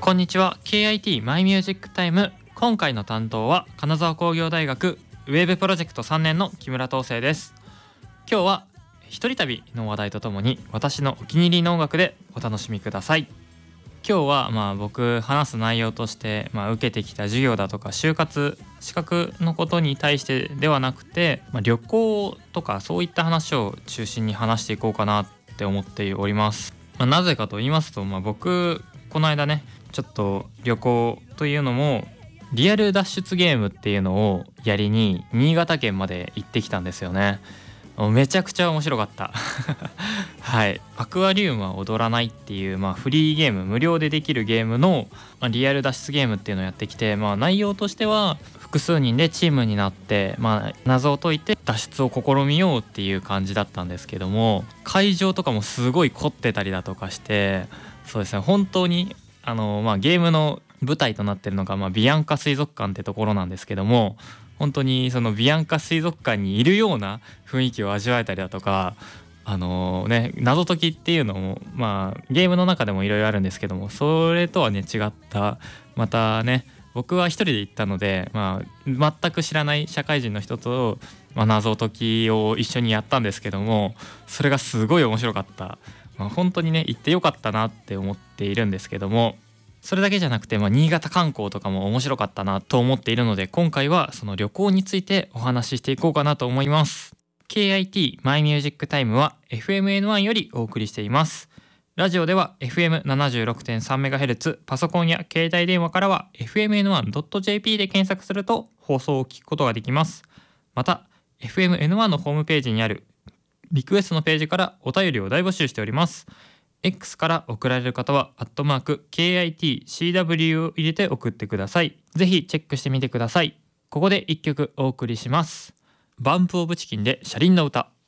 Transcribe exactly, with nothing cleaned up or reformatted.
こんにちは。 ケーアイティー マイミュージックタイム。今回の担当は金沢工業大学ウェブプロジェクトさんねんの木村東生です。今日は一人旅の話題とともに私のお気に入りの音楽でお楽しみください。今日はまあ僕話す内容として、まあ、受けてきた授業だとか就活資格のことに対してではなくて、まあ、旅行とかそういった話を中心に話していこうかなって思っております。まあ、なぜかと言いますと、まあ、僕この間ねちょっと旅行というのもリアル脱出ゲームっていうのをやりに新潟県まで行ってきたんですよね。めちゃくちゃ面白かったはい、アクアリウムは踊らないっていう、まあ、フリーゲーム無料でできるゲームの、まあ、リアル脱出ゲームっていうのをやってきて、まあ、内容としては複数人でチームになって、まあ、謎を解いて脱出を試みようっていう感じだったんですけども、会場とかもすごい凝ってたりだとかして、そうですね、本当にあの、まあ、ゲームの舞台となってるのが、まあ、ビアンカ水族館ってところなんですけども、本当にそのビアンカ水族館にいるような雰囲気を味わえたりだとか、あのー、ね謎解きっていうのもまあゲームの中でもいろいろあるんですけども、それとはね違ったまたね、僕は一人で行ったので、まあ、全く知らない社会人の人と、まあ、謎解きを一緒にやったんですけども、それがすごい面白かった。まあ、本当にね行ってよかったなって思っているんですけども、それだけじゃなくて、まあ、新潟観光とかも面白かったなと思っているので、今回はその旅行についてお話ししていこうかなと思います。 ケーアイティー マイミュージックタイムは エフエムエヌワン よりお送りしています。ラジオでは エフエムななじゅうろくてんさんメガヘルツ、パソコンや携帯電話からは エフエムエヌワンドットジェーピー で検索すると放送を聞くことができます。また エフエムエヌワン のホームページにあるリクエストのページからお便りを大募集しております。X から送られる方はアットマーク ケーアイティーシーダブリュー を入れて送ってください。ぜひチェックしてみてください。ここでいっきょくお送りします。バンプオブチキンで車輪の歌。